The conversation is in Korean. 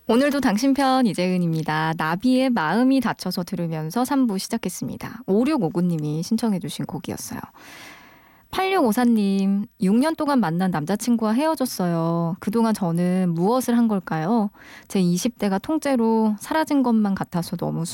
오늘도 당신 편 이재은입니다. 나비의 마음이 닫혀서 들으면서 3부 시작했습니다. 5659님이 신청해 주신 곡이었어요. 8654님, 6년 동안 만난 남자친구와 헤어졌어요. 그동안 저는 무엇을 한 걸까요? 제 20대가 통째로 사라진 것만 같아서 너무